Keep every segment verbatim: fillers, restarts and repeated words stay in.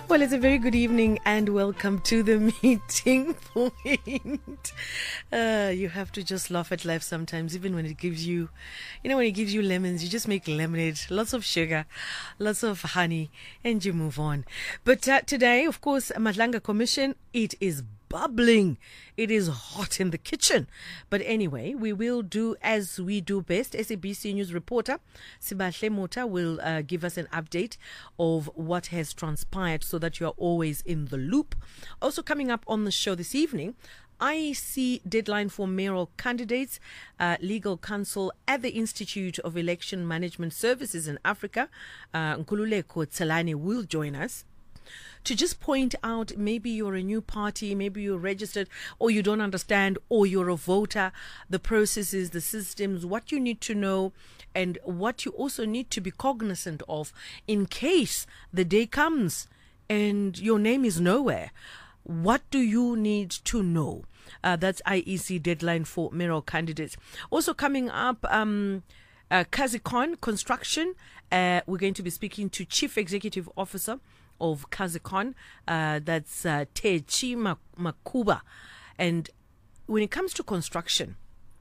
Well, it's a very good evening and welcome to the meeting point. Uh, you have to just laugh at life sometimes, even when it gives you, you know, when it gives you lemons, you just make lemonade, lots of sugar, lots of honey, and you move on. But uh, today, of course, Madlanga Commission, it is bubbling. It is hot in the kitchen. But anyway, we will do as we do best. S A B C News reporter Sibahle Mota will uh, give us an update of what has transpired so that you are always in the loop. Also coming up on the show this evening, I E C deadline for mayoral candidates. Uh, legal counsel at the Institute of Election Management Services in Africa, uh, Nkululeko Tselane, will join us to just point out maybe you're a new party, maybe you're registered, or you don't understand, or you're a voter, the processes, the systems, what you need to know, and what you also need to be cognizant of in case the day comes and your name is nowhere. What do you need to know? Uh, that's I E C deadline for mayoral candidates. Also coming up, um, uh, Kazikon Construction. Uh, we're going to be speaking to Chief Executive Officer of Kazikon, uh, that's uh, Techi Makuba. And when it comes to construction,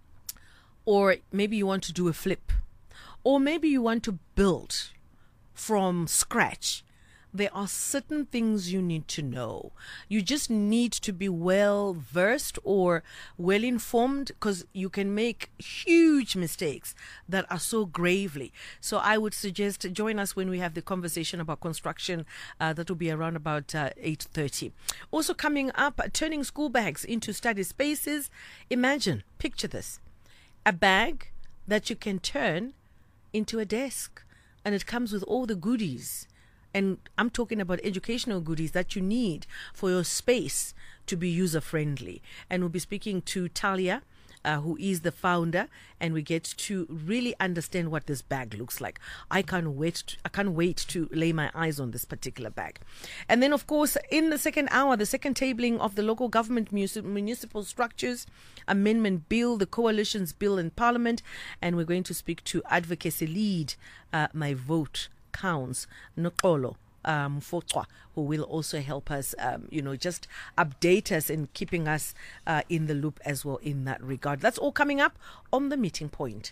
or maybe you want to do a flip, or maybe you want to build from scratch, there are certain things you need to know. You just need to be well versed or well informed, because you can make huge mistakes that are so gravely. So I would suggest join us when we have the conversation about construction. Uh, that will be around about uh, eight thirty. Also coming up, turning school bags into study spaces. Imagine, picture this, a bag that you can turn into a desk, and it comes with all the goodies. And I'm talking about educational goodies that you need for your space to be user-friendly. And we'll be speaking to Talia, uh, who is the founder, and we get to really understand what this bag looks like. I can't wait to, I can't wait to lay my eyes on this particular bag. And then, of course, in the second hour, the second tabling of the Local Government Municipal Structures Amendment Bill, the Coalition's Bill in Parliament. And we're going to speak to Advocacy Lead, uh, My Vote Counts, Nokolo um, Fotwa, who will also help us, um, you know, just update us and keeping us uh, in the loop as well in that regard. That's all coming up on the meeting point.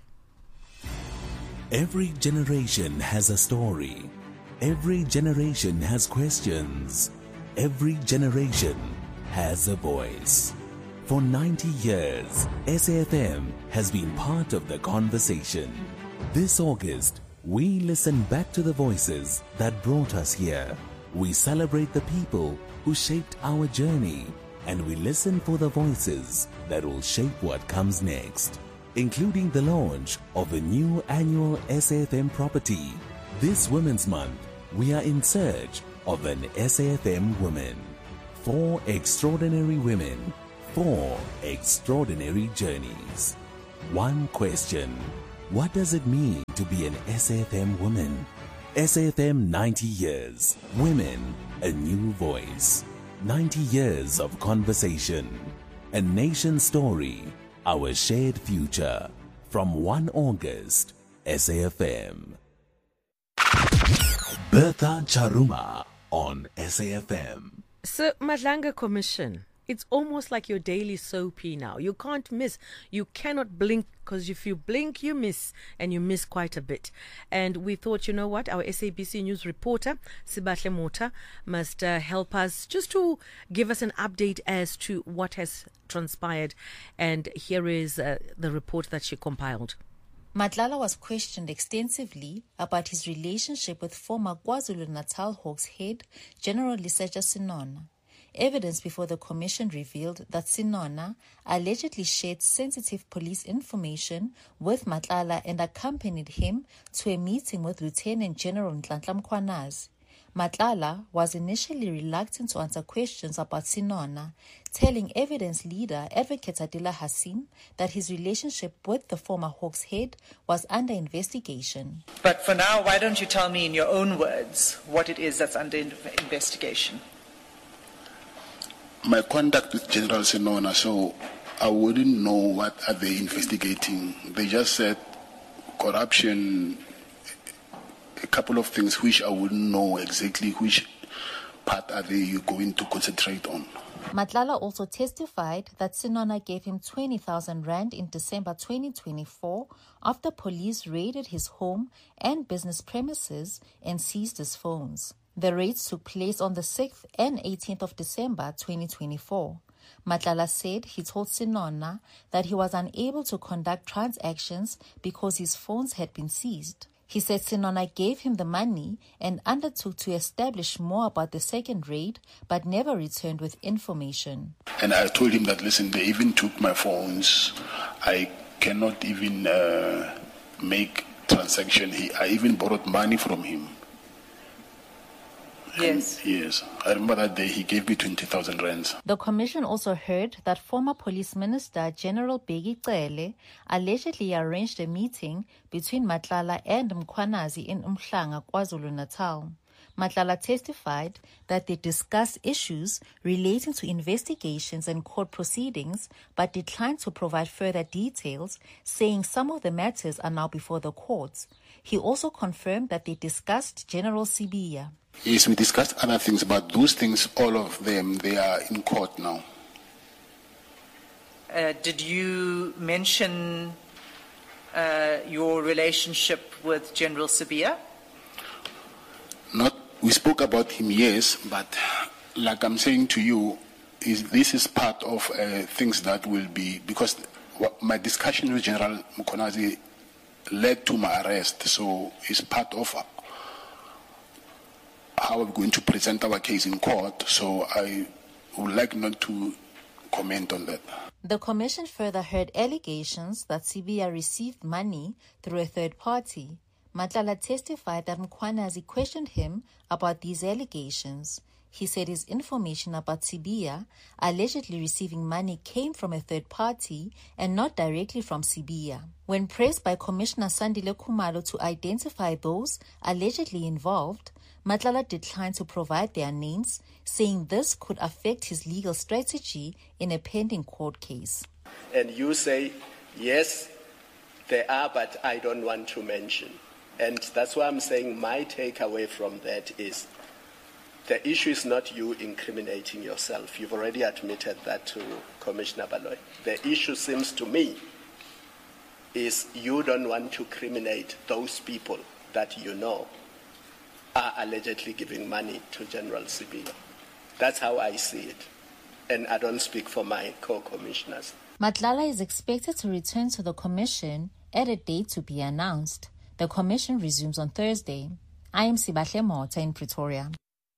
Every generation has a story. Every generation has questions. Every generation has a voice. For ninety years, S A F M has been part of the conversation. This August, we listen back to the voices that brought us here. We celebrate the people who shaped our journey, and we listen for the voices that will shape what comes next, including the launch of a new annual S A F M property. This Women's Month, we are in search of an S A F M woman. Four extraordinary women, four extraordinary journeys. One question: what does it mean to be an S A F M woman? S A F M ninety years. Women, a new voice. ninety years of conversation. A nation story. Our shared future. From first of August, S A F M. Bertha Charuma on S A F M. So, Madlanga Commission, it's almost like your daily soapy now. You can't miss. You cannot blink, because if you blink, you miss, and you miss quite a bit. And we thought, you know what, our S A B C News reporter, Sibahle Mota, must uh, help us just to give us an update as to what has transpired. And here is uh, the report that she compiled. Matlala was questioned extensively about his relationship with former KwaZulu-Natal Hawks head, General Lesetja Sinona. Evidence before the commission revealed that Sinona allegedly shared sensitive police information with Matlala and accompanied him to a meeting with Lieutenant General Nhlanhla Mkhwanazi. Matlala was initially reluctant to answer questions about Sinona, telling evidence leader Advocate Adila Hassim that his relationship with the former Hawks head was under investigation. But for now, why don't you tell me in your own words what it is that's under investigation? My contact with General Sinona, so I wouldn't know what are they investigating. They just said corruption, a couple of things which I wouldn't know exactly which part are they going to concentrate on? Matlala also testified that Sinona gave him twenty thousand rand in December twenty twenty-four after police raided his home and business premises and seized his phones. The raids took place on the sixth and eighteenth of December twenty twenty-four. Matlala said he told Sinona that he was unable to conduct transactions because his phones had been seized. He said Sinona gave him the money and undertook to establish more about the second raid, but never returned with information. And I told him that, listen, they even took my phones. I cannot even uh, make transaction. He, I even borrowed money from him. Yes. And yes. I remember that day he gave me twenty thousand rands. The commission also heard that former Police Minister General Bheki Cele allegedly arranged a meeting between Matlala and Mkhwanazi in Umhlanga, KwaZulu-Natal. Matlala testified that they discussed issues relating to investigations and court proceedings, but declined to provide further details, saying some of the matters are now before the courts. He also confirmed that they discussed General Sibiya. Yes, we discussed other things, but those things, all of them, they are in court now. Uh, did you mention uh, your relationship with General Sibiya? Not, we spoke about him, yes, but like I'm saying to you, is this is part of uh, things that will be, because what, my discussion with General Mkhwanazi led to my arrest, so it's part of how we're going to present our case in court, so I would like not to comment on that. The commission further heard allegations that Sibiya received money through a third party. Matlala testified that Mkhwanazi questioned him about these allegations. He said his information about Sibiya allegedly receiving money came from a third party and not directly from Sibiya. When pressed by Commissioner Sandile Khumalo to identify those allegedly involved, Matlala declined to provide their names, saying this could affect his legal strategy in a pending court case. And you say, yes, there are, but I don't want to mention. And that's why I'm saying my takeaway from that is the issue is not you incriminating yourself. You've already admitted that to Commissioner Baloyi. The issue seems to me is you don't want to criminate those people that you know are allegedly giving money to General Sibiya. That's how I see it. And I don't speak for my co-commissioners. Matlala is expected to return to the commission at a date to be announced. The commission resumes on Thursday. I am Sibahle Mota in Pretoria.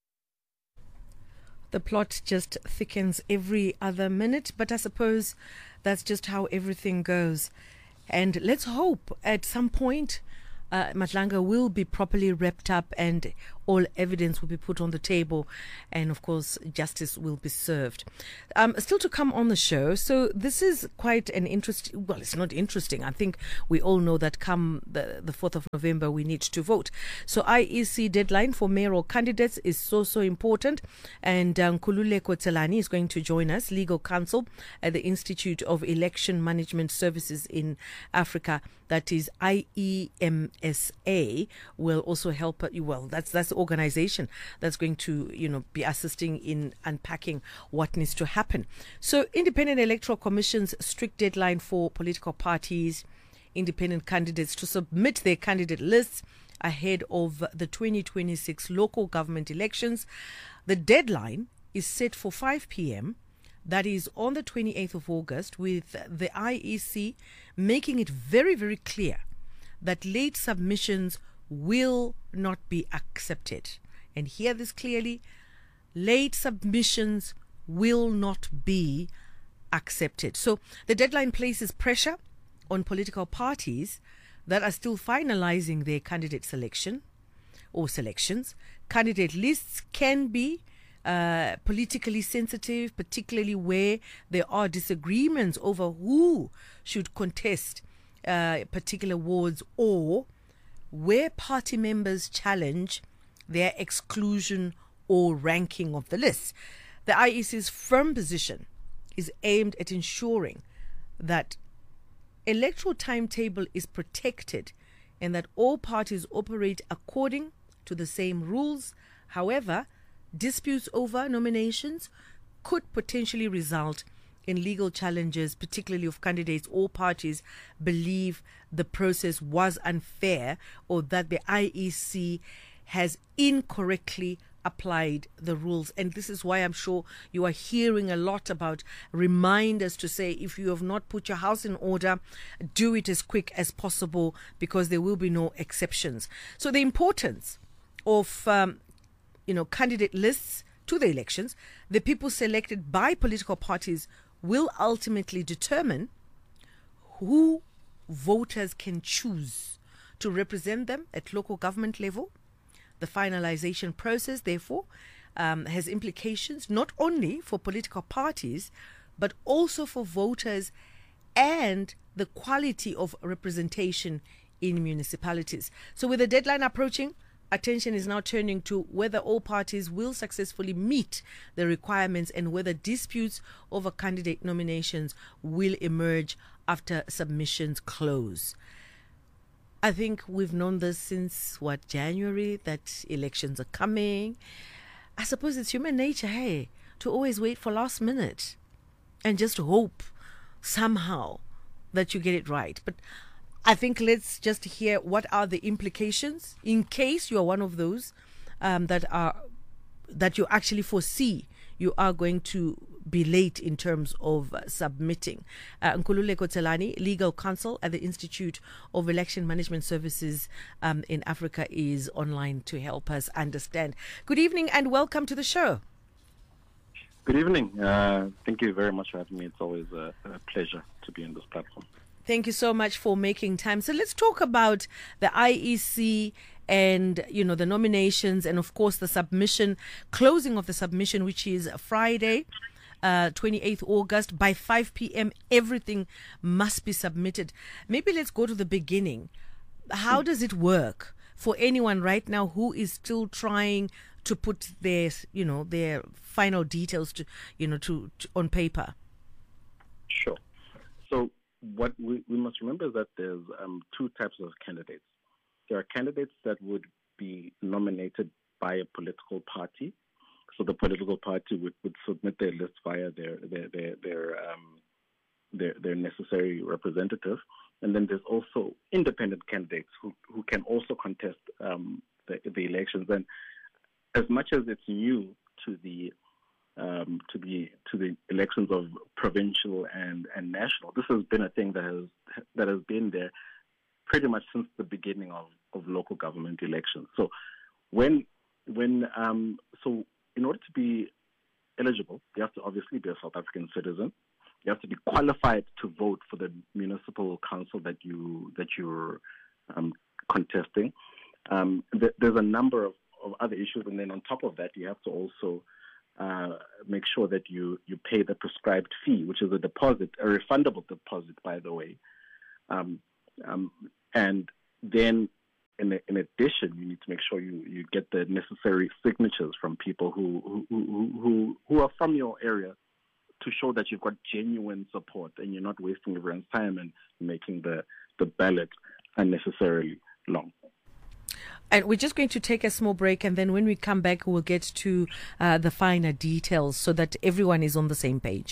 The plot just thickens every other minute, but I suppose that's just how everything goes. And let's hope at some point uh, Matlanga will be properly wrapped up and all evidence will be put on the table, and of course justice will be served. Um, still to come on the show, so this is quite an interesting, well, it's not interesting, I think we all know that come the, the fourth of November we need to vote. So I E C deadline for mayoral candidates is so so important, and um, Nkululeko Tselane is going to join us, legal counsel at the Institute of Election Management Services in Africa, that is I E M S A, will also help. Well, that's that's the organization that's going to, you know, be assisting in unpacking what needs to happen. So, Independent Electoral Commission's strict deadline for political parties, independent candidates to submit their candidate lists ahead of the twenty twenty-six local government elections. The deadline is set for five p.m. That is on the twenty-eighth of August, with the I E C making it very, very clear that late submissions will not be accepted. And hear this clearly, late submissions will not be accepted. So the deadline places pressure on political parties that are still finalizing their candidate selection or selections. Candidate lists can be uh, politically sensitive, particularly where there are disagreements over who should contest uh, particular wards, or where party members challenge their exclusion or ranking of the list. The I E C's firm position is aimed at ensuring that electoral timetable is protected and that all parties operate according to the same rules. However, disputes over nominations could potentially result in legal challenges, particularly if candidates or parties believe the process was unfair or that the I E C has incorrectly applied the rules. And this is why I'm sure you are hearing a lot about reminders to say, if you have not put your house in order, do it as quick as possible, because there will be no exceptions. So the importance of um, you know, candidate lists to the elections, the people selected by political parties will ultimately determine who voters can choose to represent them at local government level. The finalization process, therefore, um, has implications not only for political parties, but also for voters and the quality of representation in municipalities. So with the deadline approaching, attention is now turning to whether all parties will successfully meet the requirements and whether disputes over candidate nominations will emerge after submissions close. I think we've known this since, what, January, that elections are coming. I suppose it's human nature, hey, to always wait for last minute and just hope somehow that you get it right. But I think let's just hear what are the implications in case you are one of those um, that are that you actually foresee you are going to be late in terms of uh, submitting. Uh, Nkululeko Tselane, legal counsel at the Institute of Election Management Services um, in Africa, is online to help us understand. Good evening and welcome to the show. Good evening. Uh, thank you very much for having me. It's always a, a pleasure to be on this platform. Thank you so much for making time. So let's talk about the I E C and, you know, the nominations and, of course, the submission, closing of the submission, which is Friday, uh, twenty-eighth of August. By five p.m., everything must be submitted. Maybe let's go to the beginning. How does it work for anyone right now who is still trying to put their, you know, their final details to, you know, to, to on paper? Sure. So what we, we must remember is that there's um, two types of candidates. There are candidates that would be nominated by a political party. So the political party would, would submit their list via their their their their, um, their their necessary representative. And then there's also independent candidates who, who can also contest um, the, the elections. And as much as it's new to the Um, to the to the elections of provincial and, and national, this has been a thing that has that has been there pretty much since the beginning of, of local government elections. So when when um, so in order to be eligible, you have to obviously be a South African citizen. You have to be qualified to vote for the municipal council that you that you're um, contesting. Um, th- there's a number of, of other issues, and then on top of that, you have to also Uh, make sure that you, you pay the prescribed fee, which is a deposit, a refundable deposit, by the way. Um, um, and then, in, in addition, you need to make sure you, you get the necessary signatures from people who, who, who, who, who are from your area to show that you've got genuine support and you're not wasting everyone's time and making the, the ballot unnecessarily long. And we're just going to take a small break, and then when we come back, we'll get to uh, the finer details so that everyone is on the same page.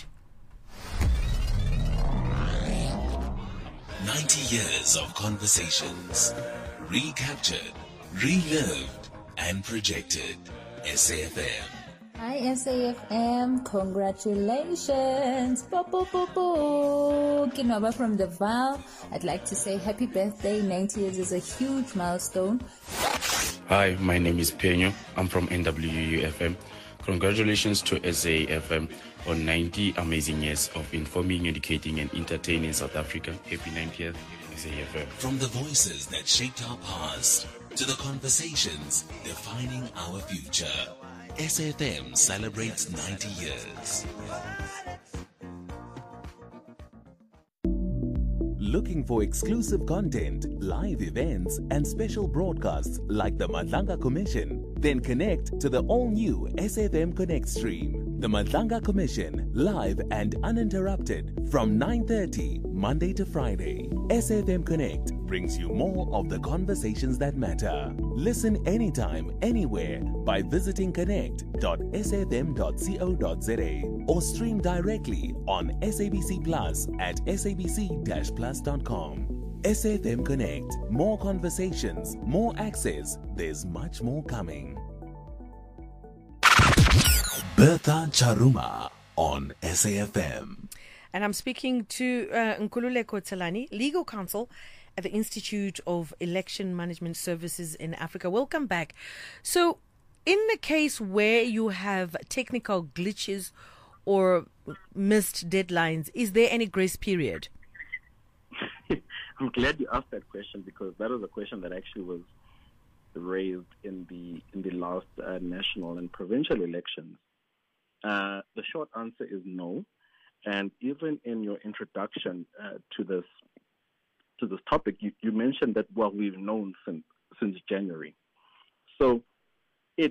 ninety years of conversations, recaptured, relived, and projected. S A F M. Hi, S A F M. Congratulations. Bo, bo, bo, bo. Kinwaba from the Val. I'd like to say happy birthday. ninety years is a huge milestone. Hi, my name is Penyo. I'm from N W U F M. Congratulations to S A F M on ninety amazing years of informing, educating, and entertaining South Africa. Happy ninetieth, S A F M. From the voices that shaped our past to the conversations defining our future, S A F M celebrates ninety years. Looking for exclusive content, live events, and special broadcasts like the Madlanga Commission? Then connect to the all-new S A F M Connect stream. The Madlanga Commission, live and uninterrupted from nine thirty Monday to Friday. S A F M Connect brings you more of the conversations that matter. Listen anytime, anywhere by visiting connect dot s f m dot co dot z a or stream directly on S A B C Plus at s a b c dash plus dot com. S F M Connect. More conversations, more access. There's much more coming. Bertha Charuma on S A F M. And I'm speaking to uh, Nkululeko Tselane, Legal Counsel at the Institute of Election Management Services in Africa. Welcome back. So, in the case where you have technical glitches or missed deadlines, is there any grace period? I'm glad you asked that question, because that was a question that actually was raised in the in the last uh, national and provincial elections. Uh, the short answer is no. And even in your introduction uh, to this to this topic, you, you mentioned that, well, we've known since since January. So it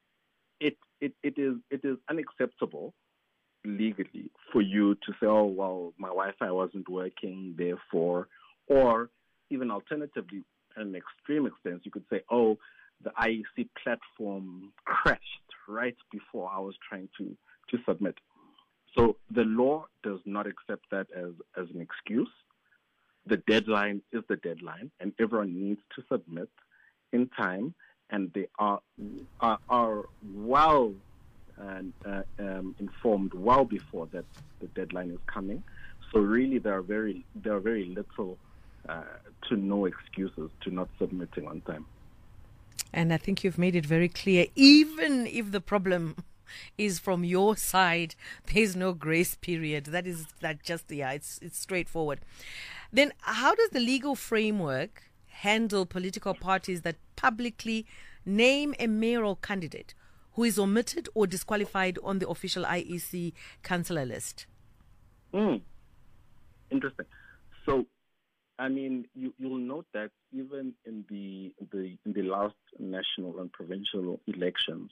it it it is it is unacceptable legally for you to say, oh, well, my Wi-Fi wasn't working, therefore, or even alternatively, in an extreme extent, you could say, oh, the I E C platform crashed right before I was trying to, to submit. So the law does not accept that as, as an excuse. The deadline is the deadline, and everyone needs to submit in time, and they are are, are well and, uh, um, informed well before that the deadline is coming. So really, there are very there are very little uh, to no excuses to not submitting on time. And I think you've made it very clear, even if the problem is from your side, there's no grace period. That is that just, yeah, it's it's straightforward. Then how does the legal framework handle political parties that publicly name a mayoral candidate who is omitted or disqualified on the official I E C councillor list? Mm. Interesting. So, I mean, you, you'll note that even in the, the in the last national and provincial elections,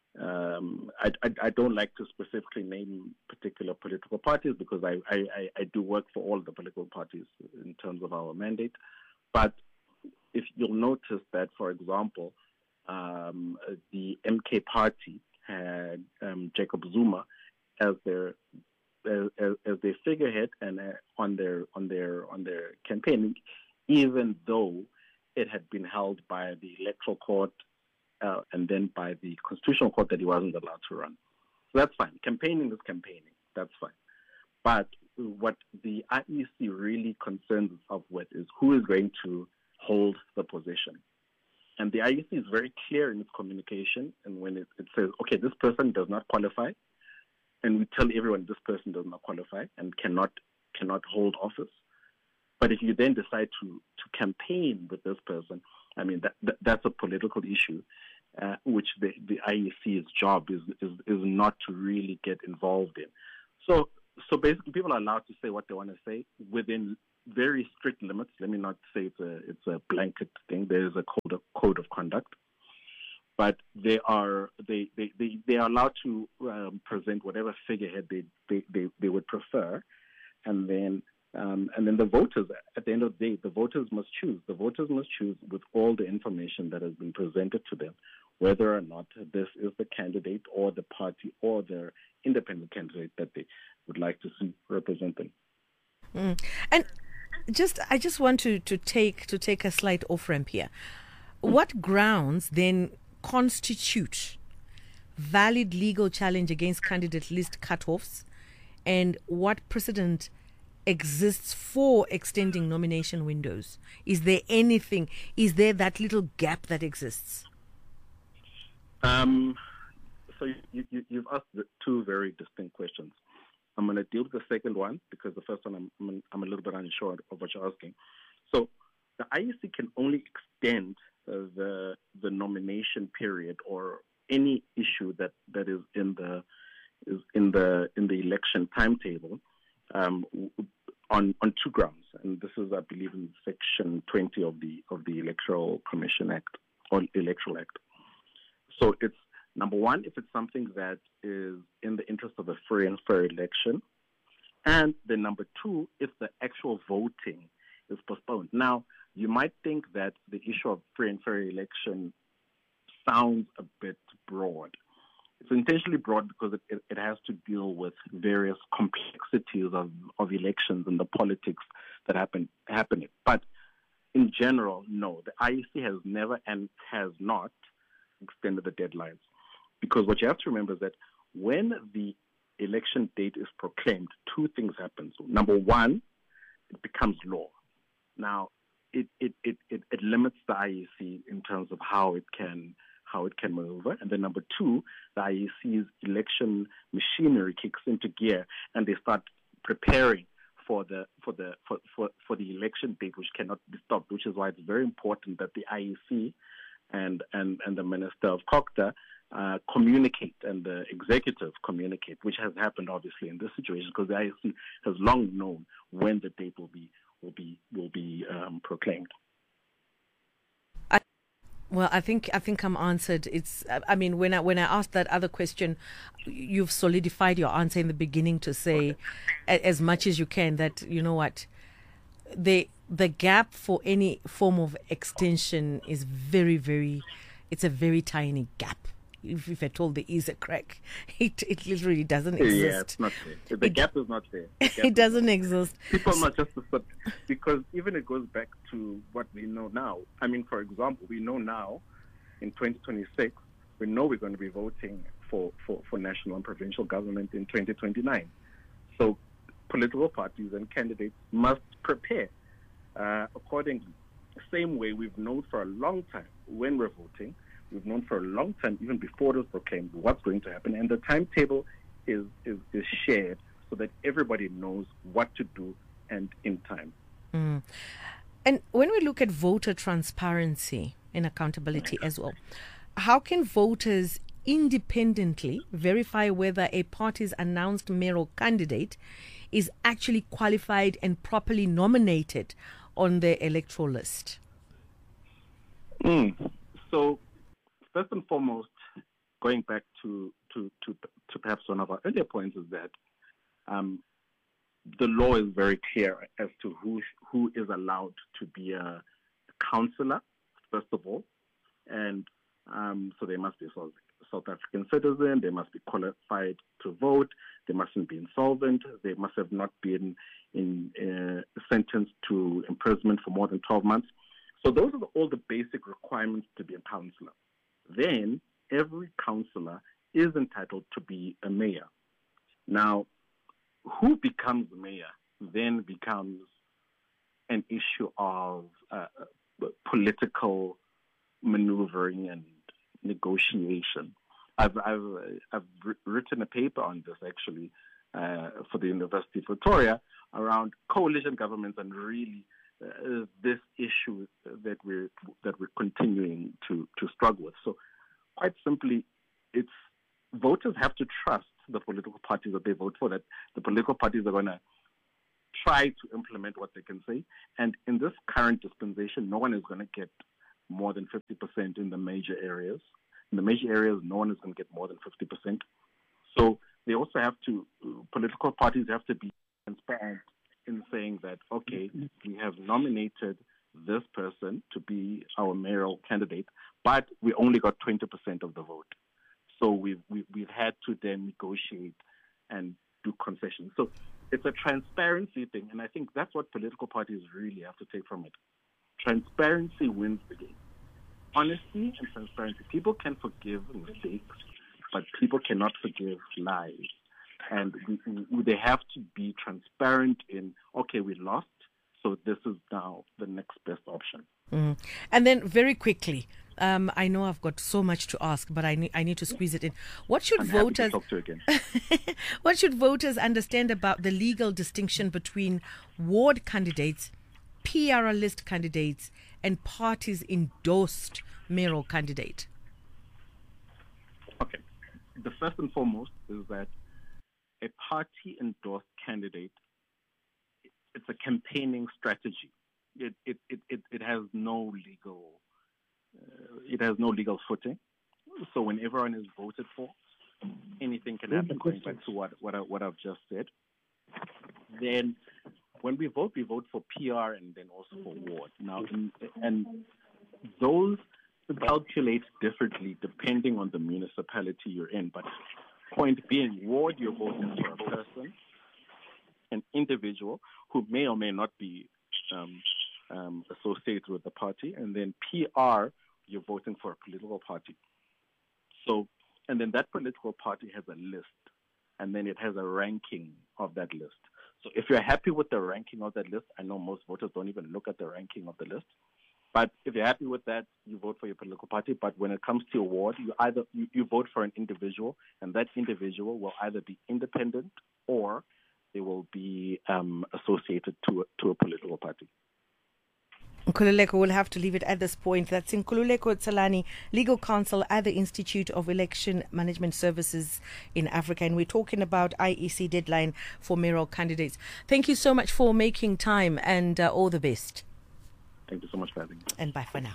um, I, I, I don't like to specifically name particular political parties, because I, I, I do work for all the political parties in terms of our mandate. But if you'll notice that, for example, um, the M K party had um, Jacob Zuma as their As, as, as their figurehead and uh, on their on their on their campaign, even though it had been held by the electoral court uh, and then by the constitutional court that he wasn't allowed to run. So that's fine. Campaigning is campaigning. That's fine. But what the I E C really concerns itself with is who is going to hold the position. And the I E C is very clear in its communication, and when it, it says, okay, this person does not qualify, and we tell everyone this person does not qualify and cannot cannot hold office. But if you then decide to, to campaign with this person, I mean, that, that that's a political issue, uh, which the, the I E C's job is, is is not to really get involved in. So so basically, people are allowed to say what they want to say within very strict limits. Let me not say it's a it's a blanket thing. There is a code of code of conduct. But they are they, they, they, they are allowed to um, present whatever figurehead they, they, they, they would prefer, and then um, and then the voters, at the end of the day, the voters must choose. The voters must choose with all the information that has been presented to them, whether or not this is the candidate or the party or their independent candidate that they would like to see represent them. Mm. And just I just want to, to take to take a slight off ramp here. What grounds then constitute valid legal challenge against candidate list cutoffs, and what precedent exists for extending nomination windows? Is there anything, is there that little gap that exists? Um, so you, you, you've asked the two very distinct questions. I'm going to deal with the second one because the first one I'm, I'm, I'm a little bit unsure of what you're asking. So the I E C can only extend uh, the the nomination period or any issue that, that is in the is in the in the election timetable um, on on two grounds, and this is, I believe, in Section twenty of the of the Electoral Commission Act or Electoral Act. So it's number one, if it's something that is in the interest of a free and fair election, and then number two, if the actual voting is postponed. Now, you might think that the issue of free and fair election sounds a bit broad. It's intentionally broad because it, it, it has to deal with various complexities of, of elections and the politics that happen happening. But in general, no, the I E C has never and has not extended the deadlines. Because what you have to remember is that when the election date is proclaimed, two things happen. So number one, it becomes law. Now, it, it, it, it, it limits the I E C in terms of how it can how it can maneuver. And then number two, the I E C's election machinery kicks into gear and they start preparing for the for the for, for, for the election date, which cannot be stopped, which is why it's very important that the I E C and and, and the Minister of COGTA uh, communicate and the executive communicate, which has happened obviously in this situation because the I E C has long known when the date will be will be will be um, proclaimed. Well, I think I think I'm answered. It's. I mean, when I when I asked that other question, you've solidified your answer in the beginning to say, a, as much as you can, that you know what, the the gap for any form of extension is very very, it's a very tiny gap. If, if at all there is a crack, it it literally doesn't exist. Yeah, it's not there. The it, gap is not there. The it doesn't exist. People must just accept, because even it goes back to what we know now. I mean, for example, we know now in twenty twenty-six, we know we're going to be voting for, for, for national and provincial government in twenty twenty-nine. So political parties and candidates must prepare uh, accordingly. Same way we've known for a long time when we're voting. We've known for a long time, even before it was proclaimed, what's going to happen. And the timetable is, is, is shared so that everybody knows what to do and in time. Mm. And when we look at voter transparency and accountability as well, how can voters independently verify whether a party's announced mayoral candidate is actually qualified and properly nominated on the electoral list? Mm. So, first and foremost, going back to, to, to, to perhaps one of our earlier points is that um, the law is very clear as to who who is allowed to be a councillor, first of all. And um, so they must be a South, South African citizen, they must be qualified to vote, they mustn't be insolvent, they must have not been in, uh, sentenced to imprisonment for more than twelve months. So those are the, all the basic requirements to be a councillor. Then every councillor is entitled to be a mayor. Now, who becomes mayor then becomes an issue of uh, political maneuvering and negotiation. I've, I've, I've written a paper on this actually uh, for the University of Pretoria around coalition governments and really Uh, this issue that we're that we're continuing to, to struggle with. So, quite simply, it's voters have to trust the political parties that they vote for. That the political parties are going to try to implement what they can say. And in this current dispensation, no one is going to get more than fifty percent in the major areas. In the major areas, no one is going to get more than fifty percent. So they also have to. Political parties have to be transparent in saying that, okay, we have nominated this person to be our mayoral candidate, but we only got twenty percent of the vote. So we've, we've, we've had to then negotiate and do concessions. So it's a transparency thing, and I think that's what political parties really have to take from it. Transparency wins the game. Honesty and transparency. People can forgive mistakes, but people cannot forgive lies. And we, we, they have to be transparent in, okay, we lost, so this is now the next best option. Mm. And then very quickly, um, I know I've got so much to ask, but I need, I need to squeeze it in. What should I'm voters happy to talk to you again. What should voters understand about the legal distinction between ward candidates, P R L list candidates, and parties endorsed mayoral candidate? Okay. The first and foremost is that a party-endorsed candidate, it's a campaigning strategy. It it it it, it has no legal uh, it has no legal footing. So when everyone is voted for, anything can happen. Going back to what what, I, what I've just said, then when we vote, we vote for P R and then also for ward. Now, in, and those calculate differently depending on the municipality you're in. But point being, ward, you're voting for a person, an individual who may or may not be um, um, associated with the party, and then P R, you're voting for a political party. So, and then that political party has a list, and then it has a ranking of that list. So if you're happy with the ranking of that list, I know most voters don't even look at the ranking of the list, but if you're happy with that, you vote for your political party. But when it comes to your ward, you either you, you vote for an individual, and that individual will either be independent or they will be um, associated to a, to a political party. Nkululeko will have to leave it at this point. That's Nkululeko Tsalani, Legal Counsel at the Institute of Election Management Services in Africa. And we're talking about I E C deadline for mayoral candidates. Thank you so much for making time, and uh, all the best. Thank you so much for having me. And bye for now.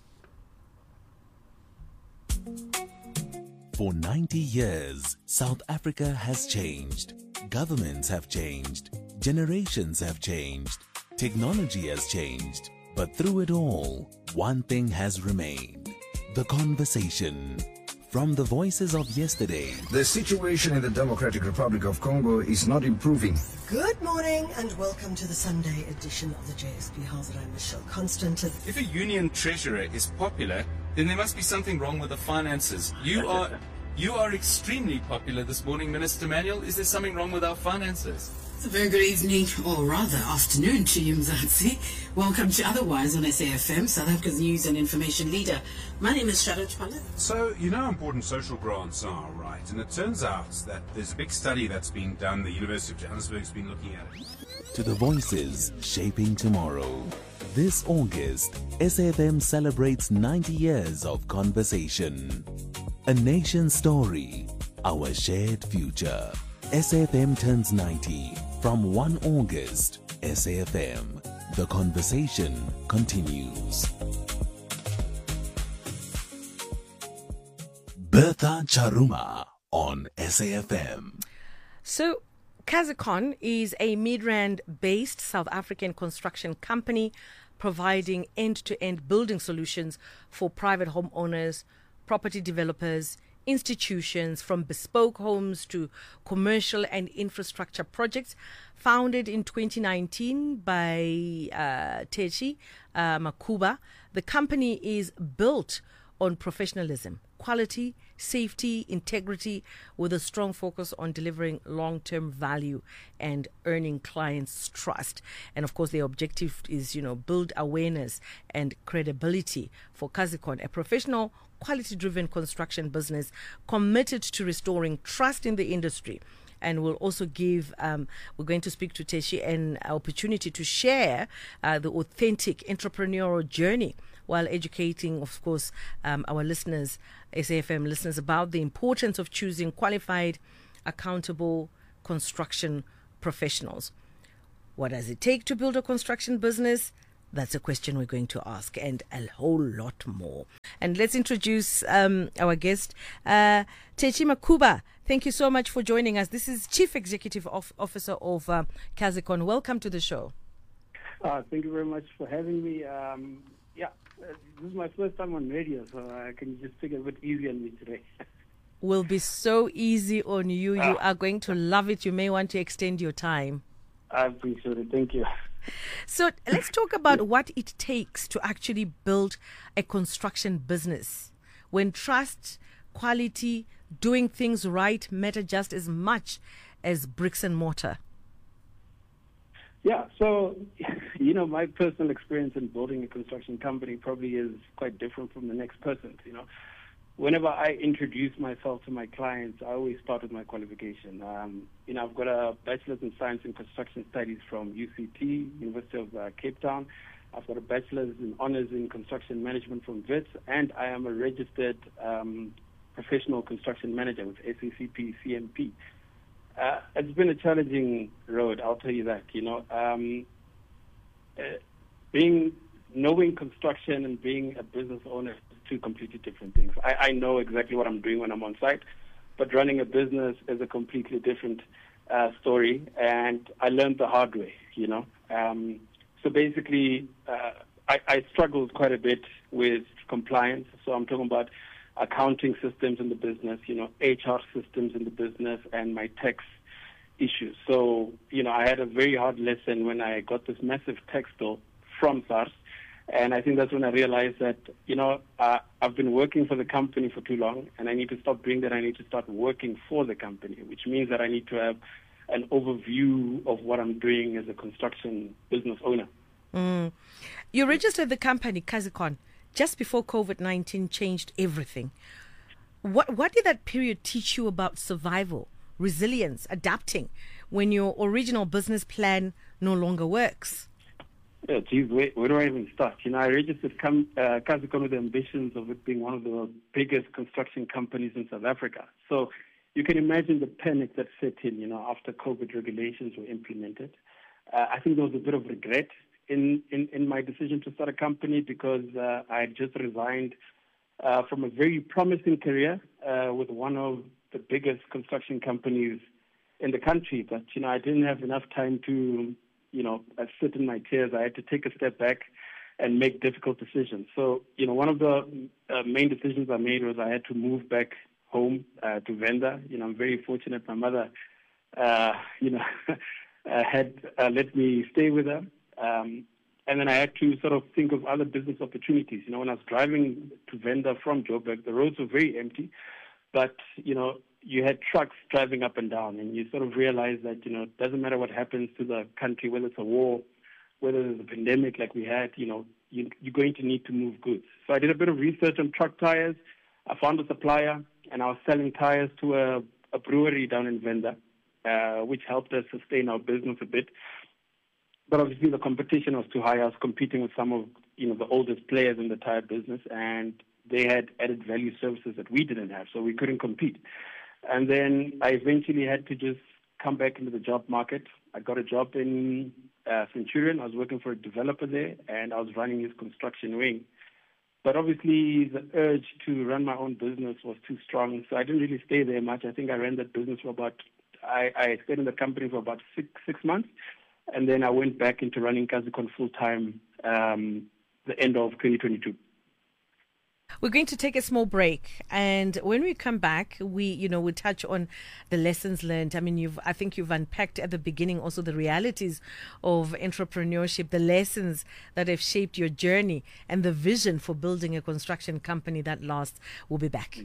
For ninety years, South Africa has changed. Governments have changed. Generations have changed. Technology has changed. But through it all, one thing has remained: the conversation. From the voices of yesterday, the situation in the Democratic Republic of Congo is not improving. Good morning and welcome to the Sunday edition of the J S P House. I'm Michelle Constant. If a union treasurer is popular, then there must be something wrong with the finances. You are you are extremely popular this morning, Minister Manuel. Is there something wrong with our finances? It's a very good evening, or rather afternoon, to you, Mzansi. Welcome to Otherwise on S A F M, South Africa's news and information leader. My name is Shadow Chpala. So, you know how important social grants are, right? And it turns out that there's a big study that's being done. The University of Johannesburg's been looking at it. To the voices shaping tomorrow. This August, S A F M celebrates ninety years of conversation. A nation story, our shared future. S A F M turns ninety. From the first of August, S A F M. The conversation continues. Bertha Charuma on S A F M. So, Kazikon is a Midrand-based South African construction company providing end-to-end building solutions for private homeowners, property developers, institutions, from bespoke homes to commercial and infrastructure projects. Founded in twenty nineteen by uh, Techi uh, Makuba, the company is built on professionalism, quality, safety, integrity, with a strong focus on delivering long-term value and earning clients' trust. And of course, their objective is, you know, build awareness and credibility for Kazikon, a professional, quality-driven construction business committed to restoring trust in the industry. And we'll also give, um, we're going to speak to Teshi an opportunity to share uh, the authentic entrepreneurial journey while educating, of course, um, our listeners, S A F M listeners, about the importance of choosing qualified, accountable construction professionals. What does it take to build a construction business? That's a question we're going to ask, and a whole lot more. And let's introduce um, our guest, uh, Techi Makuba. Thank you so much for joining us. This is Chief Executive of, Officer of uh, Kazikon. Welcome to the show. Uh, thank you very much for having me. Um, yeah, uh, this is my first time on radio, so I can just take it a bit easy on me today. Will be so easy on you. You are going to love it. You may want to extend your time. I appreciate it. Thank you. So let's talk about what it takes to actually build a construction business when trust, quality, doing things right matter just as much as bricks and mortar. Yeah, so, you know, my personal experience in building a construction company probably is quite different from the next person's, you know. Whenever I introduce myself to my clients, I always start with my qualification. Um, you know, I've got a Bachelor's in Science and Construction Studies from U C T, University of uh, Cape Town. I've got a Bachelor's in Honours in Construction Management from WITS, and I am a registered um, professional construction manager with S A C P C M P. Uh, it's been a challenging road, I'll tell you that, you know. Um, uh, being, knowing construction and being a business owner, two completely different things. I, I know exactly what I'm doing when I'm on site, but running a business is a completely different uh, story, and I learned the hard way, you know. Um, so basically, uh, I, I struggled quite a bit with compliance. So I'm talking about accounting systems in the business, you know, H R systems in the business, and my tax issues. So, you know, I had a very hard lesson when I got this massive tax bill from SARS. And I think that's when I realized that, you know, uh, I've been working for the company for too long, and I need to stop doing that. I need to start working for the company, which means that I need to have an overview of what I'm doing as a construction business owner. Mm. You registered the company, Kazikon, just before COVID nineteen changed everything. What, what did that period teach you about survival, resilience, adapting when your original business plan no longer works? Yeah, geez, where, where do I even start? You know, I registered com- uh, Kazikon with the ambitions of it being one of the biggest construction companies in South Africa. So you can imagine the panic that set in, you know, after COVID regulations were implemented. Uh, I think there was a bit of regret in, in, in my decision to start a company because uh, I had just resigned uh, from a very promising career uh, with one of the biggest construction companies in the country. But, you know, I didn't have enough time to... you know, I sit in my tears. I had to take a step back and make difficult decisions. So, you know, one of the uh, main decisions I made was I had to move back home uh, to Venda. You know, I'm very fortunate. My mother, uh, you know, uh, had uh, let me stay with her. Um, and then I had to sort of think of other business opportunities. You know, when I was driving to Venda from Joburg, the roads were very empty. But, you know, you had trucks driving up and down, and you sort of realize that, you know, it doesn't matter what happens to the country, whether it's a war, whether there's a pandemic like we had, you know, you, you're going to need to move goods. So I did a bit of research on truck tires. I found a supplier, and I was selling tires to a, a brewery down in Venda, uh, which helped us sustain our business a bit. But obviously the competition was too high. I was competing with some of, you know, the oldest players in the tire business, and they had added value services that we didn't have, so we couldn't compete. And then I eventually had to just come back into the job market. I got a job in uh, Centurion. I was working for a developer there, and I was running his construction wing. But obviously the urge to run my own business was too strong, so I didn't really stay there much. I think I ran that business for about, I, I stayed in the company for about six, six months, and then I went back into running Kazikon full-time um, the end of twenty twenty-two. We're going to take a small break, and when we come back, we, you know, we touch on the lessons learned. I mean, you've, I think you've unpacked at the beginning also the realities of entrepreneurship, the lessons that have shaped your journey, and the vision for building a construction company that lasts. We'll be back.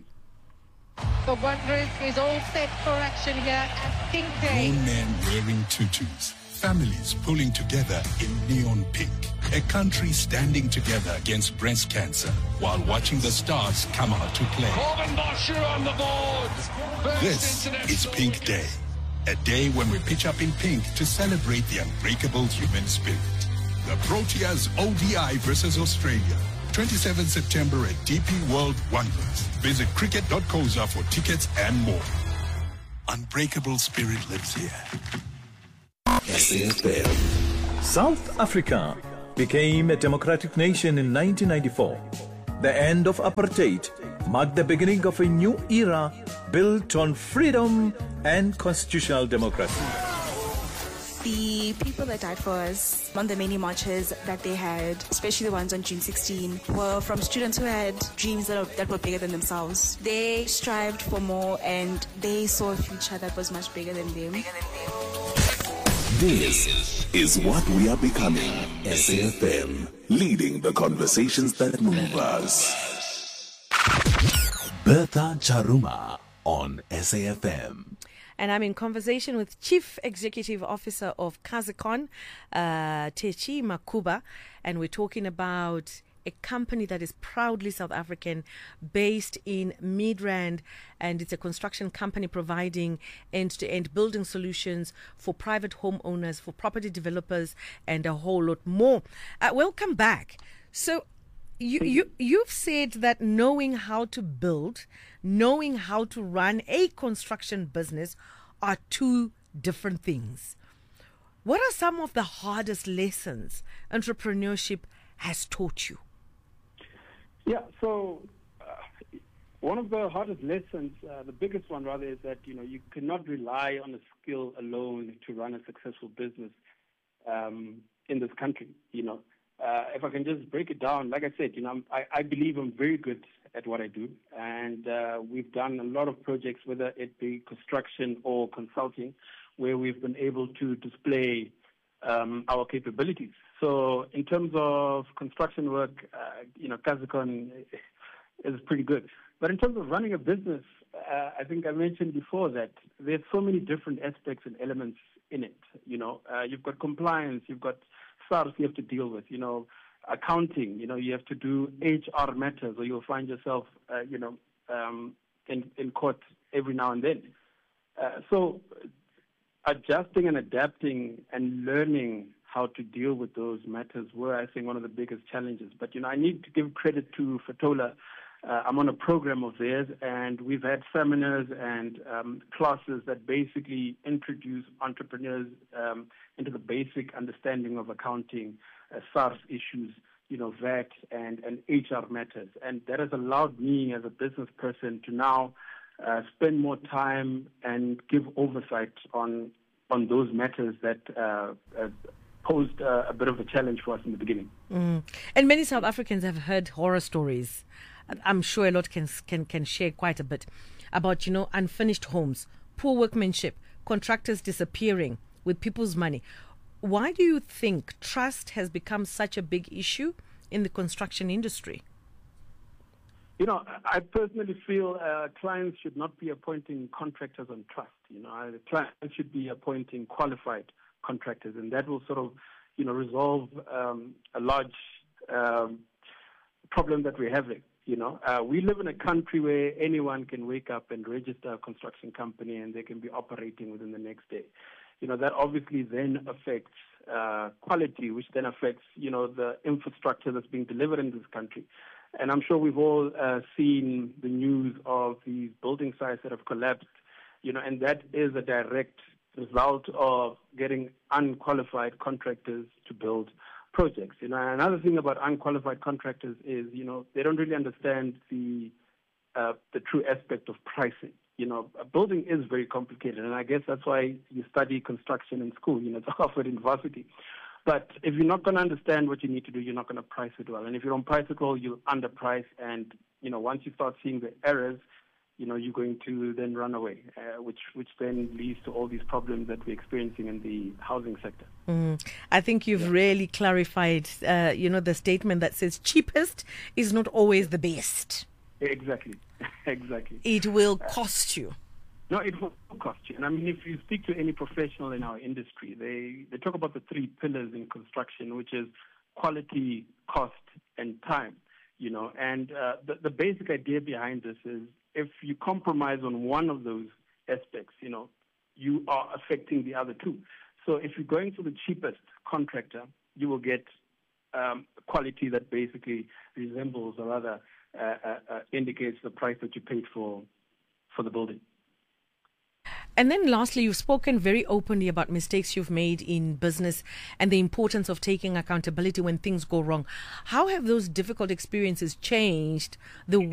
The Wanderers is all set for action here at Pink Day. Grown men wearing tutus. Families pulling together in neon pink. A country standing together against breast cancer while watching the stars come out to play. Corbin Bosher on the board. This is Pink Day. A day when we pitch up in pink to celebrate the unbreakable human spirit. The Proteas O D I versus Australia. twenty-seventh September at D P World Wanderers. Visit cricket dot coza for tickets and more. Unbreakable spirit lives here. S A F M. South Africa became a democratic nation in nineteen ninety-four. The end of apartheid marked the beginning of a new era built on freedom and constitutional democracy. The people that died for us on the many marches that they had, especially the ones on June sixteenth, were from students who had dreams that, are, that were bigger than themselves. They strived for more, and they saw a future that was much bigger than them. This is what we are becoming. S A F M, leading the conversations that move us. Bertha Charuma on S A F M. And I'm in conversation with Chief Executive Officer of Kazikon, uh, Techi Makuba, and we're talking about a company that is proudly South African, based in Midrand, and it's a construction company providing end-to-end building solutions for private homeowners, for property developers, and a whole lot more. Uh, welcome back. So you, you, you've said that knowing how to build, knowing how to run a construction business are two different things. What are some of the hardest lessons entrepreneurship has taught you? Yeah, so uh, One of the hardest lessons, uh, the biggest one rather, is that, you know, you cannot rely on a skill alone to run a successful business um, in this country. You know, uh, if I can just break it down, like I said, you know, I'm, I, I believe I'm very good at what I do, and uh, we've done a lot of projects, whether it be construction or consulting, where we've been able to display um, our capabilities. So in terms of construction work, uh, you know, Kazakon is pretty good. But in terms of running a business, uh, I think I mentioned before that there's so many different aspects and elements in it. You know, uh, you've got compliance, you've got SARS you have to deal with, you know, accounting, you know, you have to do H R matters, or you'll find yourself, uh, you know, um, in, in court every now and then. Uh, so adjusting and adapting and learning how to deal with those matters were, I think, one of the biggest challenges. But, you know, I need to give credit to Fatola. Uh, I'm on a program of theirs, and we've had seminars and um, classes that basically introduce entrepreneurs um, into the basic understanding of accounting, uh, SARS issues, you know, V A T and, and H R matters. And that has allowed me as a business person to now uh, spend more time and give oversight on on those matters that uh, uh, posed uh, a bit of a challenge for us in the beginning. Mm. And many South Africans have heard horror stories. I'm sure a lot can can can share quite a bit about, you know, unfinished homes, poor workmanship, contractors disappearing with people's money. Why do you think trust has become such a big issue in the construction industry? You know, I personally feel uh, clients should not be appointing contractors on trust. You know, the clients should be appointing qualified contractors, and that will sort of, you know, resolve um, a large um, problem that we're having. You know, uh, we live in a country where anyone can wake up and register a construction company, and they can be operating within the next day. You know, that obviously then affects uh, quality, which then affects, you know, the infrastructure that's being delivered in this country. And I'm sure we've all uh, seen the news of these building sites that have collapsed, you know, and that is a direct result of getting unqualified contractors to build projects. You know, and another thing about unqualified contractors is, you know, they don't really understand the uh, the true aspect of pricing. You know, a building is very complicated, and I guess that's why you study construction in school. You know, it's offered in varsity. But if you're not going to understand what you need to do, you're not going to price it well. And if you don't price it well, you'll underprice. And, you know, once you start seeing the errors, you know, you're going to then run away, uh, which which then leads to all these problems that we're experiencing in the housing sector. Mm. I think you've yeah. really clarified, uh, you know, the statement that says cheapest is not always the best. Exactly, exactly. It will cost you. No, it will cost you. And I mean, if you speak to any professional in our industry, they, they talk about the three pillars in construction, which is quality, cost, and time. You know, and uh, the, the basic idea behind this is if you compromise on one of those aspects, you know, you are affecting the other two. So if you're going to the cheapest contractor, you will get um, quality that basically resembles or rather uh, uh, uh, indicates the price that you paid for for the building. And then lastly, you've spoken very openly about mistakes you've made in business and the importance of taking accountability when things go wrong. How have those difficult experiences changed the